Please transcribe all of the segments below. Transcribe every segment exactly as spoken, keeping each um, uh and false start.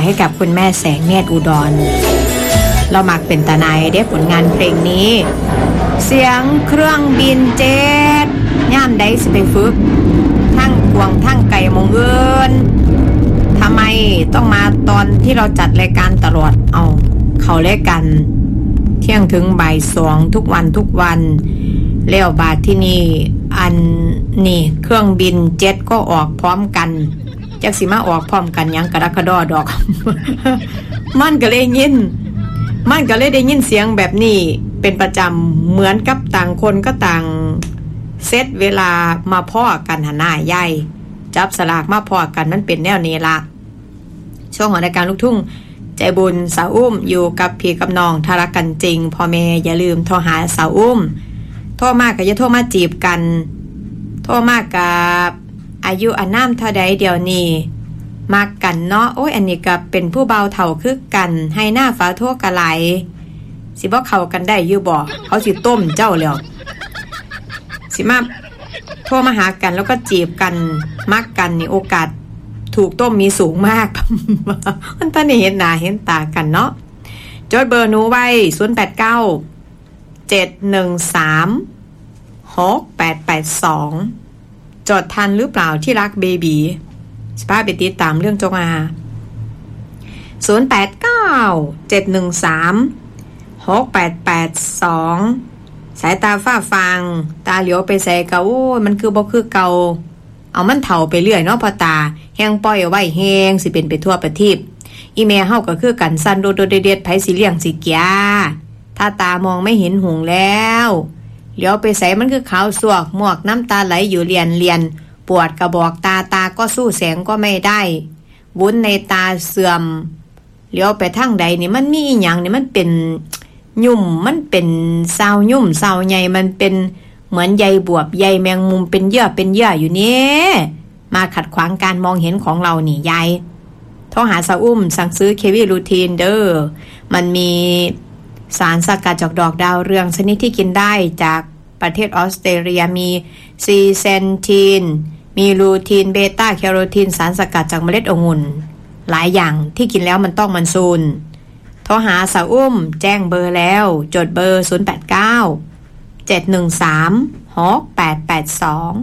ให้กับคุณแม่แสงเนตรอุดรเรามักเป็นตาในได้ผลงานเพลงนี้เสียงเครื่องบินเจ็ตย่ามใดสิไปฝึกทั้งกวงทั้งไก่มงเอินทำไมต้องมาตอนที่เราจัดรายการตลอดเอาเขาเล่กันเที่ยงถึงบ่ายสองทุกวันทุกวันแล้วบาทที่นี่อันนี่เครื่องบินเจ็ตก็ออกพร้อมกันจักสิมาออกพร้อมกันยังกระดักกระดอดอก มันก็เลยยินมันก็เลยได้ยินเสียงแบบนี้เป็นประจำเหมือนกับต่างคนก็ต่างเซตเวลามาพ่อกันหน้าใหญ่จับสลากมาพ่อกันมันเป็นแนวนี้ละช่วงของรายการลูกทุ่งใจบุญสาวอุ้มอยู่กับพี่กับน้องถ้ารักกันจริงพ่อแม่อย่าลืมโทรหาสาวอุ้มโทรมากก็อย่าโทรมาจีบกันโทรมากกับอายุอันน้ำเท่าใดเดี๋ยวนี้มากกันเนาะโอ้ยอันนี้ก็เป็นผู้เบาเถ่าคือกันให้หน้าฟ้าโทษกะไหลสิบ่เข้ากันได้อยู่บ่เขาสิต้มเจ้าแล้วสิมาโทรมาหากันแล้วก็จีบกันมักกันนี่โอกาสถูกต้มมีสูงมาก มันตอนนี้เห็นหน้าเห็นตากันเนาะจดเบอร์หนูไว้ศูนย์ แปด เก้า เจ็ด หนึ่ง สาม หก แปด แปด สองจดทันหรือเปล่าที่รักเบบีสภาพไปติดตามเรื่องจงอาศูนย์ แปด เก้า เจ็ด หนึ่ง สาม หก แปด แปด สองสายตาฝ้าฟางตาเหลียวไปใส่เกาโอ้ยมันคือบ่คือเก่าเอามันเถ่าไปเรื่อยเนาะพอตาแห้งปล่อยเอาไว้แห้งสิเป็นไปทั่วประทีปอีเมเฮาก็คือกันสั้นโดดเด็ดๆไผสิเลี้ยงสิเกียถ้าตามองไม่เห็นหงแล้วเหลียวไปใส่มันคือขาวสวกหมวกน้ำตาไหลอยู่เรียนเรียนปวดกระบอกตาตาก็สู้แสงก็ไม่ได้วุ้นในตาเสื่อมเหลียวไปทางใดนี่มันมีอีหยังนี่มันเป็นยุ่มมันเป็นซาวยุ่มซาวใหญ่มันเป็นเหมือนใยบวบใยแมงมุมเป็นเยื่อเป็นเยื่ออยู่นี่มาขัดขวางการมองเห็นของเรานี่ยายโทรหาสาวอุ้มสั่งซื้อเควีรูทีนเด้อมันมีสารสกัดจากดอกดาวเรืองชนิดที่กินได้จากประเทศออสเตรเลียมีซีเซนทีนมีลูทีนเบต้าแคโรทีนสารสกัดจากเมล็ดองุ่นหลายอย่างที่กินแล้วมันต้องมันซูนโทรหาสาวอุ้มแจ้งเบอร์แล้วจดเบอร์ศูนย์ แปด เก้า เจ็ด หนึ่ง สาม หก แปด แปด สอง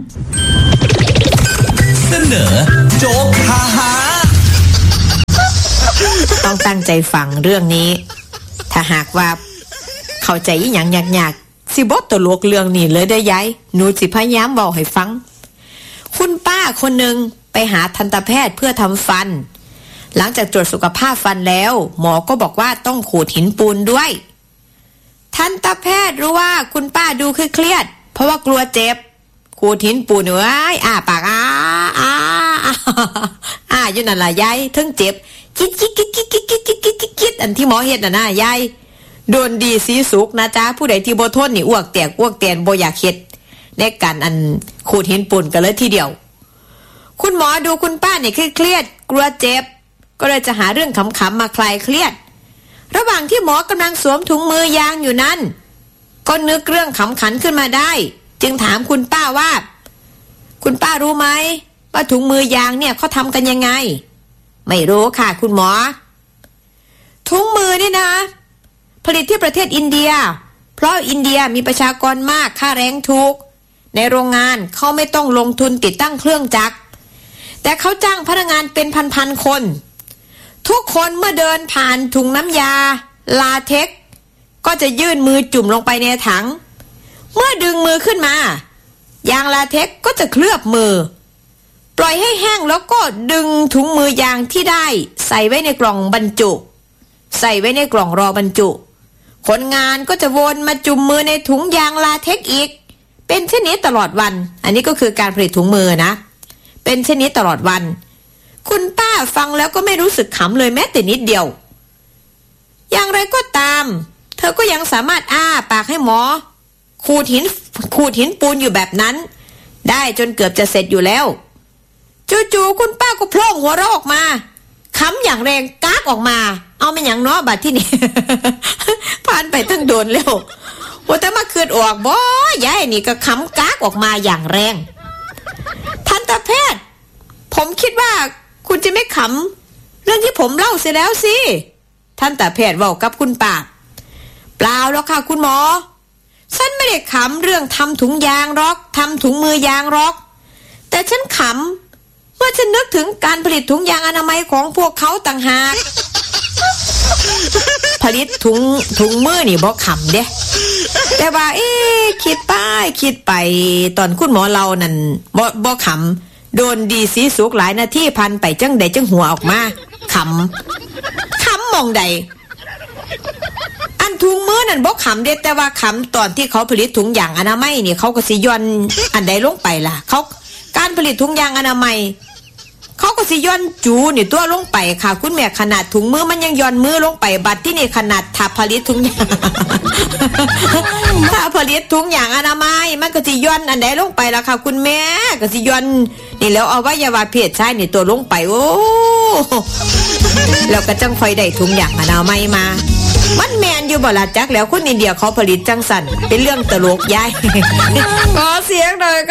เสนอโจ๊กฮาฮาต้องตั้งใจฟังเรื่องนี้ถ้าหากว่าเข้าใจอีหยังยากๆสิบ่ตลกเรื่องนี้เลยได้ยายหนูสิพยายามบอกให้ฟังคุณป้าคนหนึ่งไปหาทันตแพทย์เพื่อทำฟันหลังจากตรวจสุขภาพฟันแล้วหมอก็บอกว่าต้องขูดหินปูนด้วยทันตแพทย์รู้ว่าคุณป้าดูเครียดเพราะว่ากลัวเจ็บขูดหินปูนเอ้ยอ้าปากอ้าอ้าอ้าอยู่นั่นล่ะยายถึงเจ็บกิ๊กกิ๊กกิ๊กกิ๊กกิ๊กกิ๊กกิ๊กกิ๊กกิ๊กอันที่หมอเฮ็ดน่ะนะยายโดนดีสีสุกนะจ๊ะผู้ใดที่บ่ทนนี่อ้วกแตกอ้วกแตนบ่อยากเฮ็ดในการอันขูดหินปูนกันเลยทีเดียวคุณหมอดูคุณป้าเนี่ยเครียดกลัวเจ็บก็เลยจะหาเรื่องขำๆมาคลายเครียดระหว่างที่หมอกำลังสวมถุงมือยางอยู่นั้นก็นึกเรื่องขำขันขึ้นมาได้จึงถามคุณป้าว่าคุณป้ารู้ไหมว่าถุงมือยางเนี่ยเขาทำกันยังไงไม่รู้ค่ะคุณหมอถุงมือนี่นะผลิตที่ประเทศอินเดียเพราะอินเดียมีประชากรมากค่าแรงถูกในโรงงานเขาไม่ต้องลงทุนติดตั้งเครื่องจักรแต่เขาจ้างพนักงานเป็นพันๆคนทุกคนเมื่อเดินผ่านถุงน้ำยาลาเท็กซ์ก็จะยื่นมือจุ่มลงไปในถังเมื่อดึงมือขึ้นมายางลาเท็กซ์ก็จะเคลือบมือปล่อยให้แห้งแล้วก็ดึงถุงมือยางที่ได้ใส่ไว้ในกล่องบรรจุใส่ไว้ในกล่องรอบรรจุคนงานก็จะวนมาจุ่มมือในถุงยางลาเท็กซ์อีกเป็นเช่นนี้ตลอดวันอันนี้ก็คือการผลิตถุงมือนะเป็นเช่นนี้ตลอดวันคุณป้าฟังแล้วก็ไม่รู้สึกขำเลยแม้แต่นิดเดียวอย่างไรก็ตามเธอก็ยังสามารถอ้าปากให้หมอขูดหินขูดหินปูนอยู่แบบนั้นได้จนเกือบจะเสร็จอยู่แล้วจู่ๆคุณป้าก็โผล่หัวเราะออกมาขำอย่างแรงกากออกมาเอาไม่อย่างน้อบัดที่นี่ ผ่านไปตั้งโดนแล้วว่าแต่มาคืนออกบ่ยายนี่ก็ขำกากออกมาอย่างแรงทันตแพทย์ผมคิดว่าคุณจะไม่ขำรื่องที่ผมเล่าเสร็จแล้วสิท่านตาแพทย์บอกกับคุณป้าเปล่าหรอกค่ะคุณหมอฉันไม่ได้ขำเรื่องทำถุงยางหรอกทำถุงมือยางหรอกแต่ฉันขำเมื่อฉันนึกถึงการผลิตถุงยางอนามัยของพวกเขาต่างหากผลิตถุงถุงมือนี่บ่ขำเด้แต่ว่าเอ๊ะคิดไปคิดไปตอนคุณหมอเรานั่นบ่บ่ขำโดนดีสีสุกหลายนาทีพันไปจังใดจังหัวออกมาขำขำมองใดอันถุงมือนั่นบ่ขำเด้แต่ว่าขำตอนที่เขาผลิตถุงยางอนามัยนี่เขาก็สิย่อนอันใดลงไปล่ะเขาการผลิตถุงยางอนามัยเขาก็สิย่อนจูนี่ตัวลงไปค่ะคุณแม่ขนาดถุงมือมันยังย่อนมือลงไปบัดที่นี่ขนาดถ้าผลิตถุงยาง ถ้าผลิตถุงยางอนามัยมันก็สิย่อนอันใดลงไปล่ะค่ะคุณแม่ก็สิย่อนนี่แล้วเอาอวัยวะเพศชายนี่ตัวลงไปโอ้แล้วก็จังค่อยได้ถุงยางอนามัยมามันแมนอยู่บ่ล่ะจักแล้วคนอินเดียเขาผลิตจังสั่นเป็นเรื่องตลกยาย ขอเสียงหน่อย